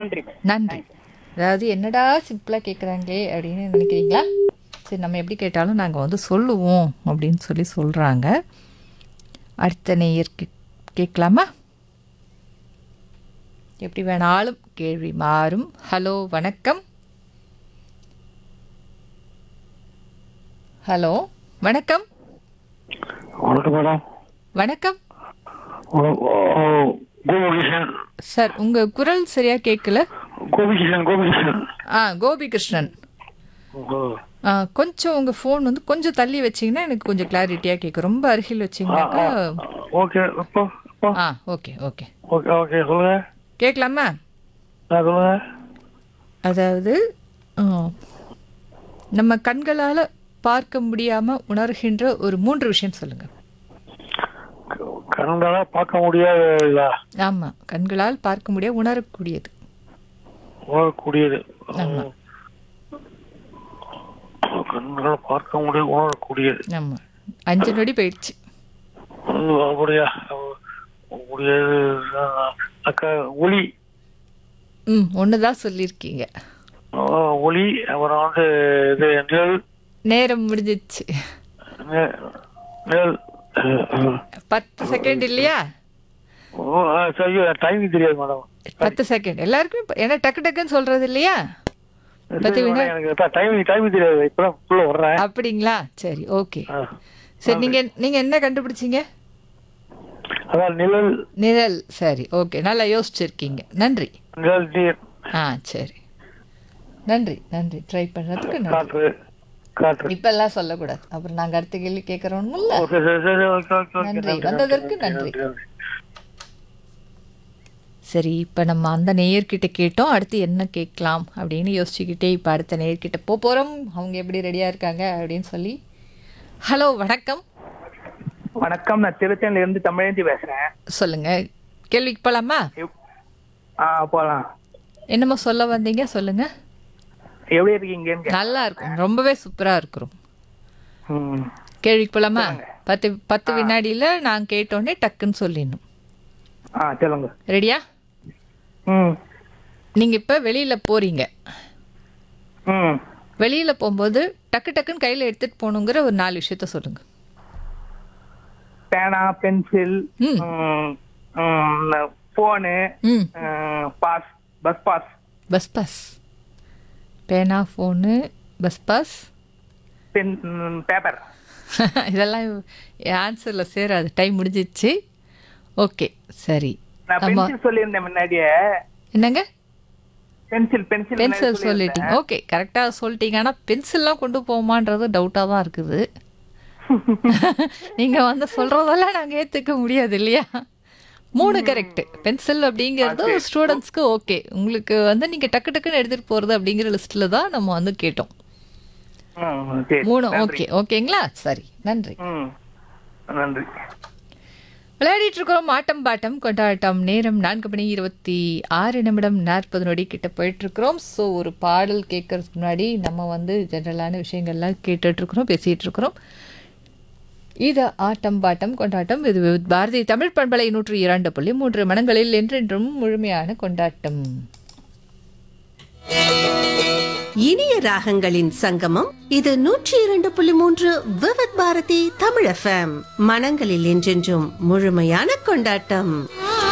நன்றி. நன்றி. அதாவது என்னடா சிம்பிளாக கேட்குறாங்களே அப்படின்னு நினைக்கிறீங்களா? சரி, நம்ம எப்படி கேட்டாலும் நாங்கள் வந்து சொல்லுவோம் அப்படின்னு சொல்லி சொல்கிறாங்க. அடுத்த நேயர் கேட்கலாமா? எப்படி வேணாலும் கேள்வி மாறும். ஹலோ, வணக்கம். ஹலோ, வணக்கம். வணக்கம் மேடம். வணக்கம் கோபிகிருஷ்ணன். சார், உங்கள் குரல் சரியாக கேட்கல. கோபிகிருஷ்ணன். கோபிகிருஷ்ணன். கொஞ்சம் உங்கள் ஃபோன் வந்து கொஞ்சம் தள்ளி வச்சிங்கன்னா எனக்கு கொஞ்சம் கிளாரிட்டியாக கேட்கும். ரொம்ப அருகில் வச்சிங்கனாக்கா. Okay. Okay okay okay okay சொல்லுங்க. கேட்கலாமா? சொல்லுங்க. அதாவது நம்ம கண்களால் பார்க்க முடியாமல் உணர்கின்ற ஒரு 3 விஷயம் சொல்லுங்கள். கண்களால பார்க்க முடியாத. ஆமாம், கண்களால் பார்க்க முடியாது, உணரக்கூடியது. உணரக்கூடியது. ஆமாம். கண்களால் பார்க்க முடியாது, உணரக்கூடியது. ஆமாம். 5 நொடி போயிடுச்சு. அப்படியா? முடியாது. அக்கா, ஒளி. ஒன்று தான் சொல்லியிருக்கீங்க. ஒளி. அப்புறம் வந்து இது நிழல். நேரம் முடிஞ்சிச்சு. நிழல். 10 செகண்ட் இல்லையா? சரி, டைமிங் தெரியாது மேடம். 10 செகண்ட் எல்லாருக்கும். ஏன்னா டக்கு டக்குன்னு சொல்றது இல்லையா? எனக்கு டைமிங் தெரியாது. இப்பதான் உள்ள வர்றேன். அப்படிங்களா? சரி, ஓகே. சரி, நீங்க என்ன கண்டுபிடிச்சீங்க? அதான் நிழல். நிழல். சரி, ஓகே, நல்லா யோசிச்சிருக்கீங்க. நன்றி. நிழல், நீர். சரி, நன்றி. ட்ரை பண்ணுறதுக்கு நன்றி. காற்று. காற்று. இப்பெல்லாம் சொல்லக்கூடாது, அப்புறம் நாங்கள் அடுத்த கேள்வி கேட்குறோம்ல. நன்றி, வந்ததற்கு நன்றி. சரி, இப்போ நம்ம அந்த நேயர்கிட்ட கேட்டோம். அடுத்து என்ன கேட்கலாம் அப்படின்னு யோசிச்சுக்கிட்டே இப்போ அடுத்த நேயர்கிட்ட போகிறோம். அவங்க எப்படி ரெடியாக இருக்காங்க அப்படின்னு சொல்லி. ஹலோ, வணக்கம். வணக்கம், நான் திருச்செந்தூர்ல இருந்து தமிழேந்தி பேசுறேன். சொல்லுங்க, கேள்விக்கு போகலாமா? போலாம். என்னமோ சொல்ல வந்தீங்க, சொல்லுங்க. எப்படி இருக்கீங்க? நல்லா இருக்கும், ரொம்பவே சூப்பராக இருக்கிறோம். கேள்விக்கு போகலாமா? 10 வினாடியில் நான் கேட்டோன்னே டக்குன்னு சொல்லிடணும். சொல்லுங்க. ரெடியா? நீங்கள் இப்போ வெளியில் போகிறீங்க. வெளியில் போகும்போது டக்கு டக்குன்னு கையில் எடுத்துகிட்டு போகணுங்கிற ஒரு 4 விஷயத்த சொல்லுங்கள். பேனா, பென்சில், போனு, pass, bus pass. Bus pass. பேனா, ஃபோனு, பஸ் பாஸ், பேப்பர். இதெல்லாம் ஆன்சரில் சேராது. டைம் முடிஞ்சிடுச்சு. ஓகே, சரி. நான் பென்சில் சொல்லியிருந்தேன் முன்னாடியே. என்னங்க? பென்சில் சொல்லிட்டீங்க. ஓகே, கரெக்டாக சொல்லிட்டீங்க. ஆனால் பென்சில்லாம் கொண்டு போமான்றது டவுட்டாக தான் இருக்குது. நீங்கள் வந்து சொல்கிறதெல்லாம் நாங்கள் ஏற்றுக்க முடியாது இல்லையா? 3 கரெக்ட். பென்சில் அப்படிங்கிறது ஸ்டூடெண்ட்ஸ்க்கு ஓகே. உங்களுக்கு வந்து நீங்கள் டக்கு டக்குன்னு எடுத்துகிட்டு போகிறது அப்படிங்கிற லிஸ்ட்டில் தான் நம்ம வந்து கேட்டோம். 3 ஓகே. ஓகேங்களா? சரி, நன்றி. நன்றி. விளையாடிட்டு இருக்கிறோம் ஆட்டம் பாட்டம் கொண்டாட்டம். நேரம் 4:26 கிட்ட போயிட்டுருக்குறோம். ஸோ ஒரு பாடல் கேட்கறதுக்கு முன்னாடி நம்ம வந்து ஜென்ரலான விஷயங்கள்லாம் கேட்டுட்ருக்குறோம், பேசிகிட்டு இருக்கிறோம். இது ஆட்டம் பாட்டம் கொண்டாட்டம். இது பாரதி தமிழ் பண்பலை 102.3 மனங்களில் என்றென்றும் முழுமையான கொண்டாட்டம். இனிய ராகங்களின் சங்கமம். இது 102.3 விவித் பாரதி தமிழ் FM. மனங்களில் என்றென்றும் முழுமையான கொண்டாட்டம்.